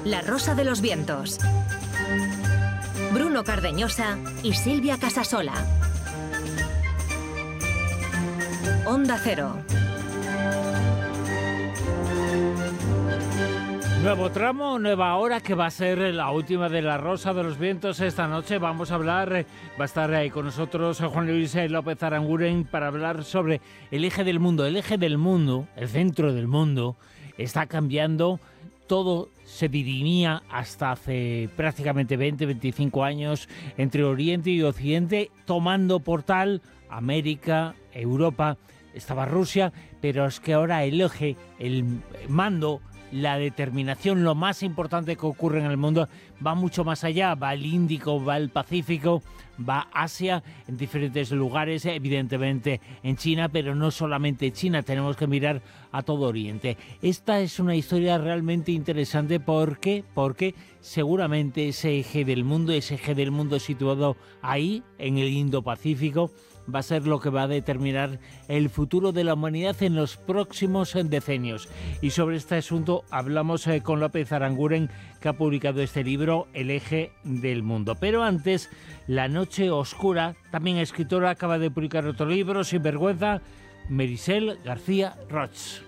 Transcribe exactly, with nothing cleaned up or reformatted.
La Rosa de los Vientos. Bruno Cardeñosa y Silvia Casasola. Onda Cero. Nuevo tramo, nueva hora, que va a ser la última de La Rosa de los Vientos. Esta noche vamos a hablar, va a estar ahí con nosotros Juan Luis López Aranguren para hablar sobre el eje del mundo. El eje del mundo, el centro del mundo, está cambiando. Todo se dirimía hasta hace prácticamente veinte, veinticinco años entre Oriente y Occidente, tomando por tal América, Europa, estaba Rusia, pero es que ahora el eje, el mando, la determinación, lo más importante que ocurre en el mundo, va mucho más allá, va al Índico, va al Pacífico, va a Asia, en diferentes lugares, evidentemente en China, pero no solamente China, tenemos que mirar a todo Oriente. Esta es una historia realmente interesante, ¿por qué? Porque seguramente ese eje del mundo, ese eje del mundo situado ahí, en el Indo-Pacífico, va a ser lo que va a determinar el futuro de la humanidad en los próximos decenios. Y sobre este asunto hablamos eh, con López Aranguren, que ha publicado este libro, El eje del mundo. Pero antes, La noche oscura, también escritora, acaba de publicar otro libro, Sinvergüenza, Merisel García Roig.